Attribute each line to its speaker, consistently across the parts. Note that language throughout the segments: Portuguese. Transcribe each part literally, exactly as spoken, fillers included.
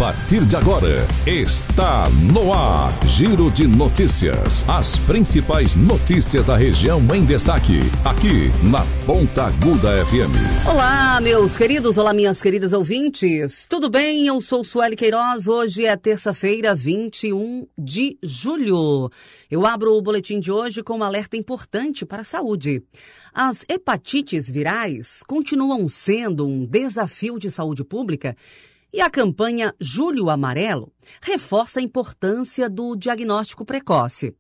Speaker 1: partir de agora, está no ar, Giro de Notícias. As principais notícias da região em destaque, aqui na Ponta Aguda F M.
Speaker 2: Olá, meus queridos, olá, minhas queridas ouvintes. Tudo bem? Eu sou Sueli Queiroz. Hoje é terça-feira, vinte e um de julho. Eu abro o boletim de hoje com um alerta importante para a saúde. As hepatites virais continuam sendo um desafio de saúde pública e a campanha Julho Amarelo reforça a importância do diagnóstico precoce.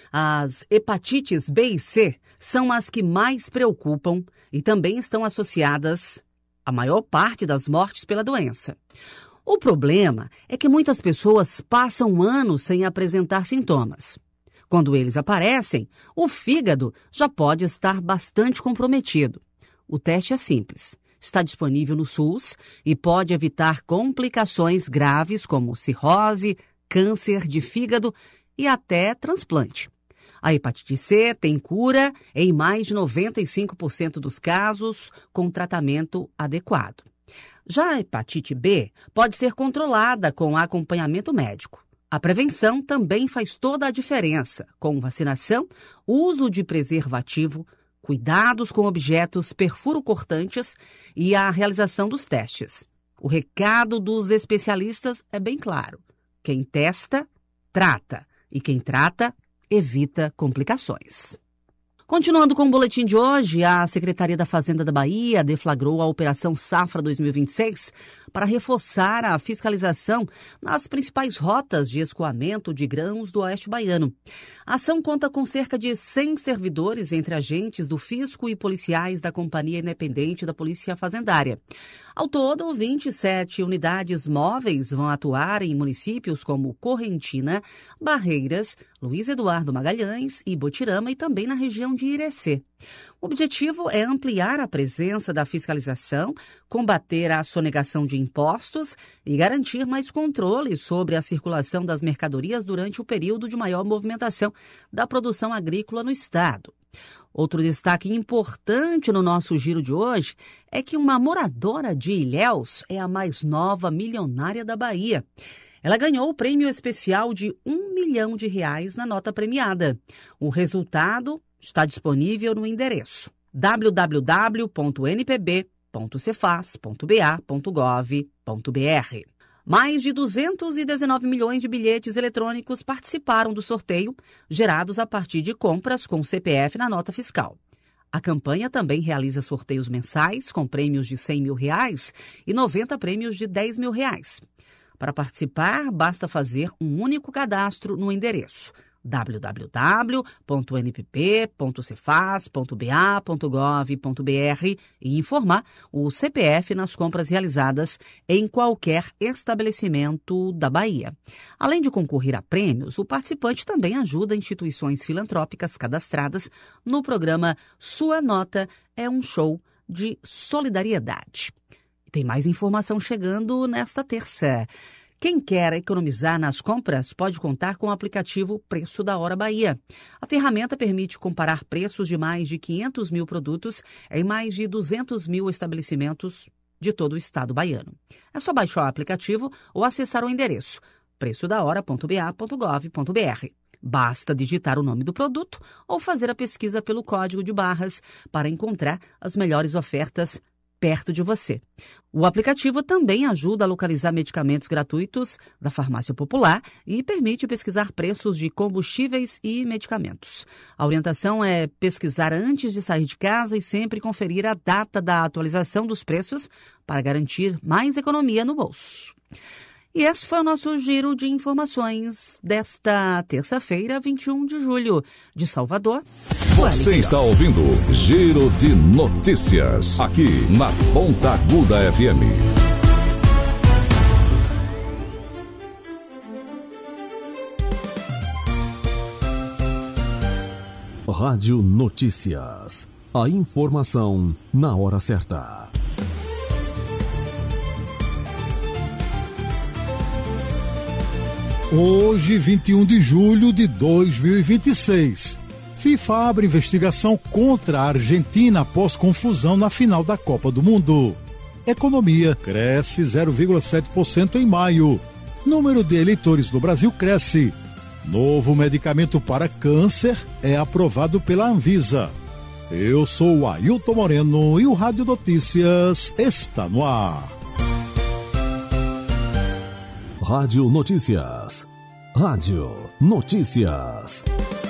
Speaker 2: As hepatites B e C são as que mais preocupam e também estão associadas à maior parte das mortes pela doença. O problema é que muitas pessoas passam anos sem apresentar sintomas. Quando eles aparecem, o fígado já pode estar bastante comprometido. O teste é simples. Está disponível no SUS e pode evitar complicações graves como cirrose, câncer de fígado e até transplante. A hepatite C tem cura em mais de noventa e cinco por cento dos casos com tratamento adequado. Já a hepatite B pode ser controlada com acompanhamento médico. A prevenção também faz toda a diferença, com vacinação, uso de preservativo, cuidados com objetos perfuro-cortantes e a realização dos testes. O recado dos especialistas é bem claro. Quem testa, trata. E quem trata, evita complicações. Continuando com o boletim de hoje, a Secretaria da Fazenda da Bahia deflagrou a Operação Safra dois mil e vinte e seis para reforçar a fiscalização nas principais rotas de escoamento de grãos do Oeste Baiano. A ação conta com cerca de cem servidores entre agentes do Fisco e policiais da Companhia Independente da Polícia Fazendária. Ao todo, vinte e sete unidades móveis vão atuar em municípios como Correntina, Barreiras, Luiz Eduardo Magalhães e Botirama e também na região de Irecê. O objetivo é ampliar a presença da fiscalização, combater a sonegação de impostos e garantir mais controle sobre a circulação das mercadorias durante o período de maior movimentação da produção agrícola no estado. Outro destaque importante no nosso giro de hoje é que uma moradora de Ilhéus é a mais nova milionária da Bahia. Ela ganhou o prêmio especial de um milhão de reais na nota premiada. O resultado está disponível no endereço w w w ponto n p b ponto cefaz ponto b a ponto gov ponto b r. Mais de duzentos e dezenove milhões de bilhetes eletrônicos participaram do sorteio, gerados a partir de compras com C P F na nota fiscal. A campanha também realiza sorteios mensais com prêmios de cem mil reais e noventa prêmios de dez mil reais. Para participar, basta fazer um único cadastro no endereço w w w ponto n p p ponto cefaz ponto b a ponto gov ponto b r e informar o C P F nas compras realizadas em qualquer estabelecimento da Bahia. Além de concorrer a prêmios, o participante também ajuda instituições filantrópicas cadastradas no programa Sua Nota é um Show de Solidariedade. Tem mais informação chegando nesta terça. Quem quer economizar nas compras pode contar com o aplicativo Preço da Hora Bahia. A ferramenta permite comparar preços de mais de quinhentos mil produtos em mais de duzentos mil estabelecimentos de todo o estado baiano. É só baixar o aplicativo ou acessar o endereço preço da hora ponto b a ponto gov ponto b r. Basta digitar o nome do produto ou fazer a pesquisa pelo código de barras para encontrar as melhores ofertas perto de você. O aplicativo também ajuda a localizar medicamentos gratuitos da farmácia popular e permite pesquisar preços de combustíveis e medicamentos. A orientação é pesquisar antes de sair de casa e sempre conferir a data da atualização dos preços para garantir mais economia no bolso. E esse foi o nosso giro de informações desta terça-feira, vinte e um de julho, de Salvador.
Speaker 1: Você está ouvindo Giro de Notícias, aqui na Ponta Aguda F M. Rádio Notícias. A informação na hora certa.
Speaker 3: Hoje, vinte e um de julho de dois mil e vinte e seis, FIFA abre investigação contra a Argentina após confusão na final da Copa do Mundo. Economia cresce zero vírgula sete por cento em maio. Número de eleitores no Brasil cresce. Novo medicamento para câncer é aprovado pela Anvisa. Eu sou o Ailton Moreno e o Rádio Notícias está no ar.
Speaker 1: Rádio Notícias. Rádio Notícias.